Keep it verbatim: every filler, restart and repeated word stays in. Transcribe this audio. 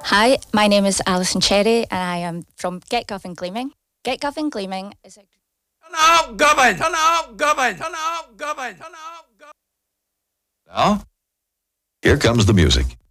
Hi, my name is Alison Cherry and I am from Get Gubbin Gleaming. Get Gubbin Gleaming is a... Turn up, Gubbin! Turn up, Gubbin! Turn up, Gubbin! Turn up, Gubbin! Now, here comes the music.